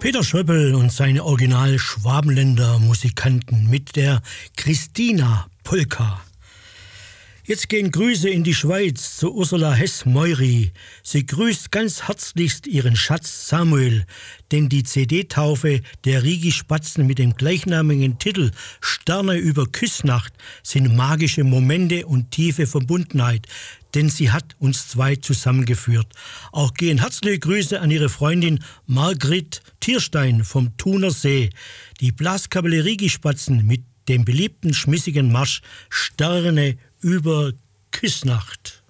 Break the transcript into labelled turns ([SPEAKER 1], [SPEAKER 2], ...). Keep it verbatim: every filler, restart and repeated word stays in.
[SPEAKER 1] Peter Schröppel und seine Original Schwabenländer Musikanten mit der Christina Polka. Jetzt gehen Grüße in die Schweiz zu Ursula Hess-Meury. Sie grüßt ganz herzlichst ihren Schatz Samuel, denn die C D-Taufe der Rigi-Spatzen mit dem gleichnamigen Titel Sterne über Küssnacht sind magische Momente und tiefe Verbundenheit, denn sie hat uns zwei zusammengeführt. Auch gehen herzliche Grüße an ihre Freundin Margrit Tierstein vom Thuner See. Die Blaskapelle Rigi-Spatzen mit dem beliebten schmissigen Marsch Sterne über Küssnacht.